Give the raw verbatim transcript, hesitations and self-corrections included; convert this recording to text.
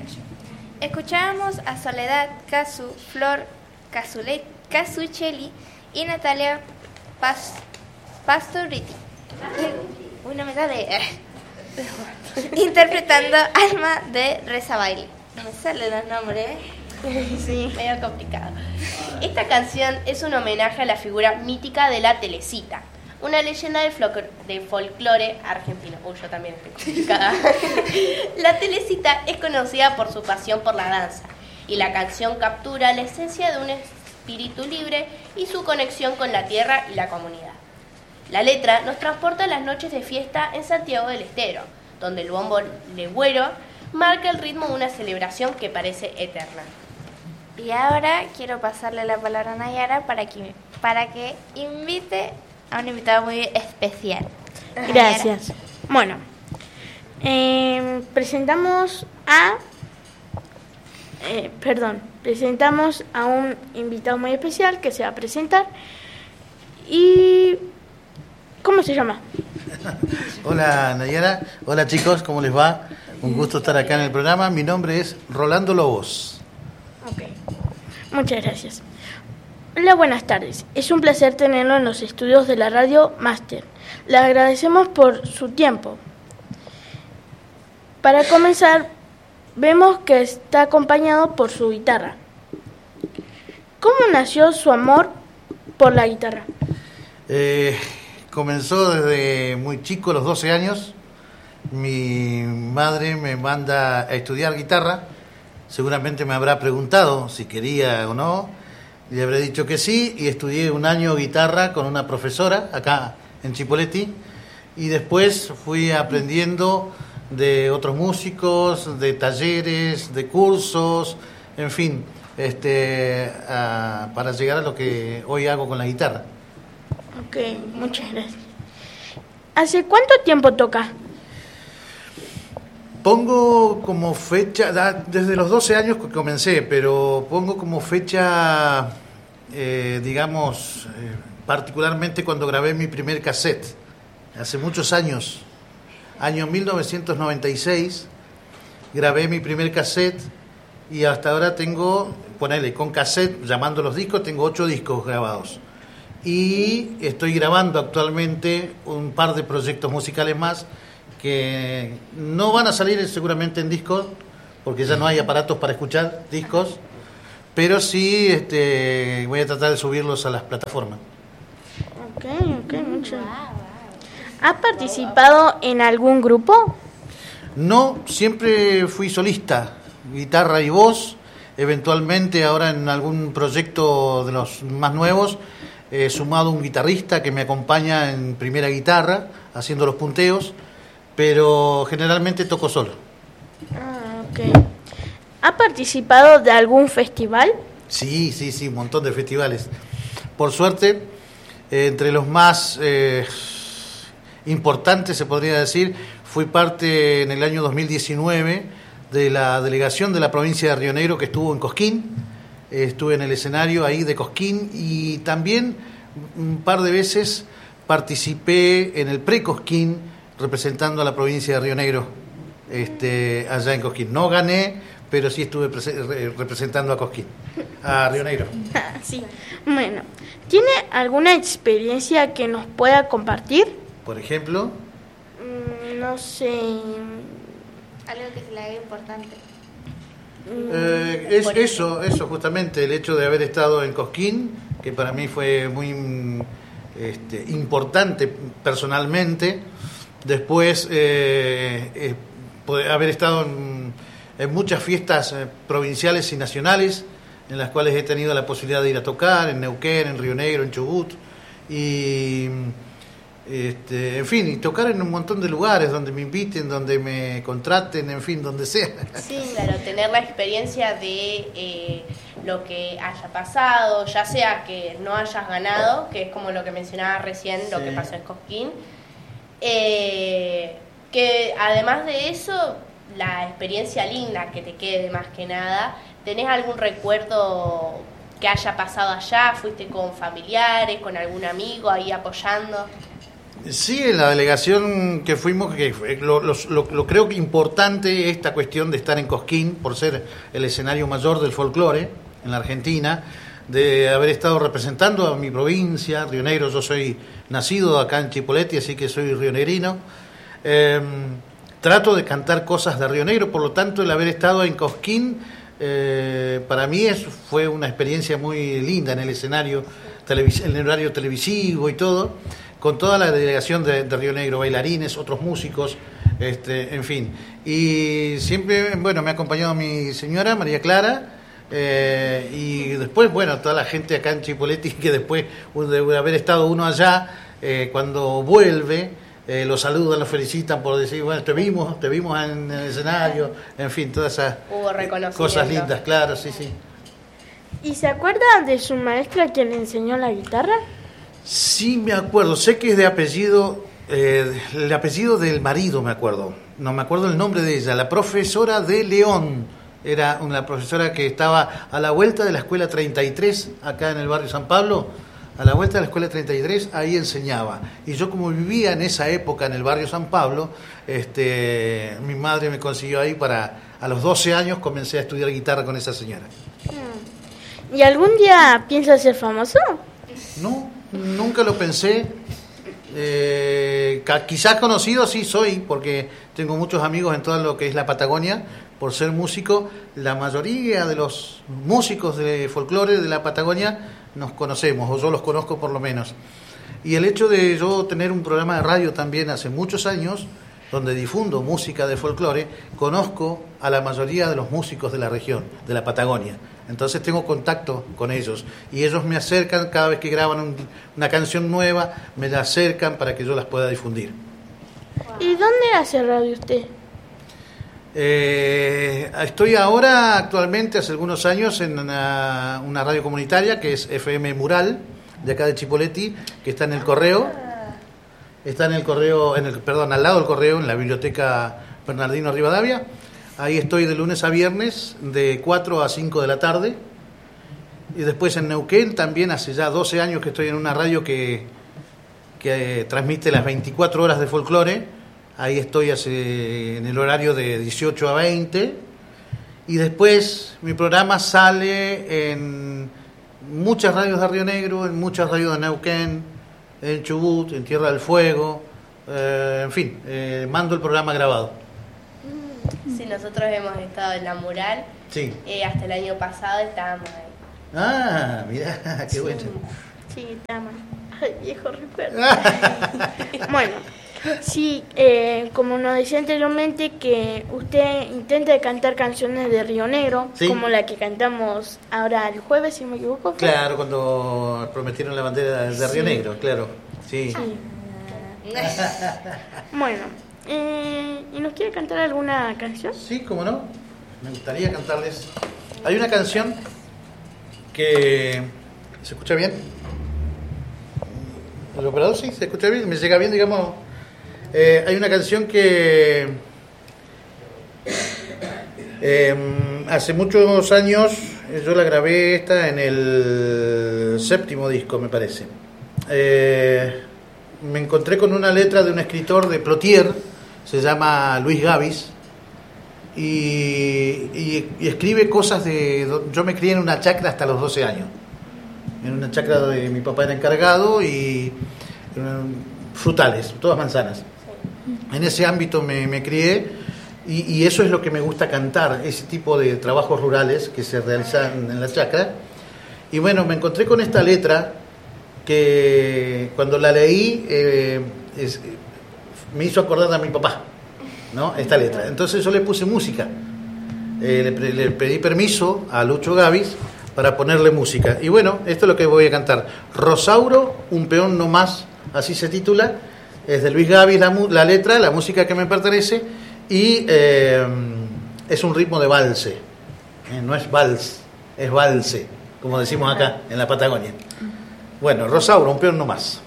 Mayo. Escuchábamos a Soledad Casu, Flor Casule, Casuccelli y Natalia Pas, Pastoriti. Uy, no me sale. Interpretando Alma de Reza Baile. No me salen los nombres, ¿eh? Sí, medio complicado. Esta canción es un homenaje a la figura mítica de la Telecita, una leyenda de, folclore, de folclore argentino. Uy, yo también estoy complicada. La Telecita es conocida por su pasión por la danza, y la canción captura la esencia de un espíritu libre y su conexión con la tierra y la comunidad. La letra nos transporta a las noches de fiesta en Santiago del Estero, donde el bombo legüero marca el ritmo de una celebración que parece eterna. Y ahora quiero pasarle la palabra a Nayara para que, para que invite a un invitado muy especial. Gracias. Bueno, eh, presentamos a... Eh, perdón, presentamos a un invitado muy especial que se va a presentar. Y... ¿cómo se llama? Hola Nayara, hola chicos, ¿cómo les va? Un gusto estar acá en el programa. Mi nombre es Rolando Lobos. Ok, muchas gracias. Hola, buenas tardes. Es un placer tenerlo en los estudios de la Radio Máster. Le agradecemos por su tiempo. Para comenzar, vemos que está acompañado por su guitarra. ¿Cómo nació su amor por la guitarra? Eh, comenzó desde muy chico, los doce años. Mi madre me manda a estudiar guitarra. Seguramente me habrá preguntado si quería o no. Le habré dicho que sí, y estudié un año guitarra con una profesora acá en Chipoleti, y después fui aprendiendo de otros músicos, de talleres, de cursos, en fin, este, a, para llegar a lo que hoy hago con la guitarra. Ok, muchas gracias. ¿Hace cuánto tiempo toca? Pongo como fecha, desde los doce años que comencé, pero pongo como fecha, eh, digamos, eh, particularmente cuando grabé mi primer cassette, hace muchos años, año mil novecientos noventa y seis, grabé mi primer cassette, y hasta ahora tengo, ponele, con cassette, llamando los discos, tengo ocho discos grabados. Y estoy grabando actualmente un par de proyectos musicales más, que no van a salir seguramente en discos, porque ya no hay aparatos para escuchar discos, pero sí este, voy a tratar de subirlos a las plataformas. Ok, ok, mucho. ¿Ha participado en algún grupo? No, siempre fui solista, guitarra y voz. Eventualmente ahora en algún proyecto de los más nuevos he sumado un guitarrista que me acompaña en primera guitarra, haciendo los punteos, pero generalmente toco solo. Ah, ok. ¿Ha participado de algún festival? Sí, sí, sí, un montón de festivales. Por suerte, eh, entre los más eh, importantes, se podría decir, fui parte en el año dos mil diecinueve de la delegación de la provincia de Río Negro que estuvo en Cosquín. Eh, estuve en el escenario ahí de Cosquín, y también un par de veces participé en el pre-Cosquín, representando a la provincia de Río Negro, este, allá en Cosquín. No gané, pero sí estuve pre- representando a Cosquín, a Río Negro. Sí. Bueno, ¿tiene alguna experiencia que nos pueda compartir? Por ejemplo, Mm, no sé. Algo que se le haga importante. eh, es eso, eso justamente, el hecho de haber estado en Cosquín, que para mí fue muy este, importante personalmente. Después, eh, eh, poder haber estado en, en muchas fiestas eh, provinciales y nacionales, en las cuales he tenido la posibilidad de ir a tocar, en Neuquén, en Río Negro, en Chubut, y este, en fin, y tocar en un montón de lugares donde me inviten, donde me contraten, en fin, donde sea. Sí, claro, tener la experiencia de eh, lo que haya pasado, ya sea que no hayas ganado, que es como lo que mencionaba recién, sí, lo que pasó en Cosquín. Eh, que además de eso, la experiencia linda que te quede más que nada. ¿Tenés algún recuerdo que haya pasado allá? ¿Fuiste con familiares, con algún amigo ahí apoyando? Sí, en la delegación que fuimos, que lo, lo, lo, lo creo que importante esta cuestión de estar en Cosquín, por ser el escenario mayor del folclore en la Argentina, de haber estado representando a mi provincia, Río Negro. Yo soy nacido acá en Chipoleti, así que soy rionegrino. Eh, trato de cantar cosas de Río Negro, por lo tanto el haber estado en Cosquín, eh, para mí es, fue una experiencia muy linda en el escenario, televis- en el horario televisivo y todo, con toda la delegación de, de Río Negro, bailarines, otros músicos, este, en fin. Y siempre, bueno, me ha acompañado mi señora, María Clara, eh, y después, bueno, toda la gente acá en Chipoleti, que después de haber estado uno allá, eh, cuando vuelve, eh, lo saludan, lo felicitan por decir, bueno, te vimos, te vimos en el escenario, en fin, todas esas Hubo reconocimiento. Cosas lindas, claro, sí, sí. ¿Y se acuerda de su maestra quien le enseñó la guitarra? Sí, me acuerdo, sé que es de apellido, eh, el apellido del marido me acuerdo, no me acuerdo el nombre de ella, la profesora de León, era una profesora que estaba a la vuelta de la escuela treinta y tres, acá en el barrio San Pablo, a la vuelta de la escuela treinta y tres, ahí enseñaba, y yo como vivía en esa época en el barrio San Pablo, este, mi madre me consiguió ahí para, a los doce años comencé a estudiar guitarra con esa señora. ¿Y algún día piensa ser famoso? No, nunca lo pensé. Eh, quizás conocido sí soy, porque tengo muchos amigos en todo lo que es la Patagonia, por ser músico. La mayoría de los músicos de folclore de la Patagonia nos conocemos, o yo los conozco por lo menos. Y el hecho de yo tener un programa de radio también hace muchos años, donde difundo música de folclore, conozco a la mayoría de los músicos de la región, de la Patagonia. Entonces tengo contacto con ellos y ellos me acercan cada vez que graban un, una canción nueva, me la acercan para que yo las pueda difundir. ¿Y dónde hace radio usted? Eh, estoy ahora actualmente, hace algunos años, en una, una radio comunitaria que es F M Mural, de acá de Chipoleti, que está en el Correo, está en el Correo, en el, perdón, al lado del Correo, en la biblioteca Bernardino Rivadavia. Ahí estoy de lunes a viernes, de cuatro a cinco de la tarde. Y después en Neuquén, también hace ya doce años que estoy en una radio que, que eh, transmite las veinticuatro horas de folclore. Ahí estoy hace, en el horario de dieciocho a veinte. Y después mi programa sale en muchas radios de Río Negro, en muchas radios de Neuquén, en Chubut, en Tierra del Fuego. Eh, en fin, eh, mando el programa grabado. Sí, nosotros hemos estado en la Mural. Sí. Eh, hasta el año pasado estábamos ahí. Ah, mirá, qué bueno. Sí, tama. Ay, viejo recuerdo. Bueno, sí, eh, como nos decía anteriormente, que usted intenta cantar canciones de Río Negro, sí, como la que cantamos ahora el jueves, si no me equivoco. ¿Fue? Claro, cuando prometieron la bandera de Río Sí. Negro, claro. Sí. Sí. Bueno, eh, ¿y nos quiere cantar alguna canción? Sí, cómo no. Me gustaría cantarles. Hay una canción que... ¿Se escucha bien? ¿El operador sí? ¿Se escucha bien? ¿Me llega bien, digamos? Eh, hay una canción que... Eh, hace muchos años yo la grabé esta en el séptimo disco, me parece. Eh, me encontré con una letra de un escritor de Plotier, se llama Luis Gavis, y, y, y escribe cosas de... Yo me crié en una chacra hasta los doce años, en una chacra donde mi papá era encargado, y um, frutales, todas manzanas. En ese ámbito me, me crié, y, y eso es lo que me gusta cantar, ese tipo de trabajos rurales que se realizan en la chacra. Y bueno, me encontré con esta letra que cuando la leí eh, es, me hizo acordar a mi papá, ¿no? Esta letra. Entonces yo le puse música, eh, le, le pedí permiso a Lucho Gavis para ponerle música. Y bueno, esto es lo que voy a cantar. Rosauro, un peón no más, así se titula. Es de Luis Gavis la, la letra, la música que me pertenece, y eh, es un ritmo de valse. Eh, no es vals, es valse, como decimos acá en la Patagonia. Bueno, Rosauro, un peón no más.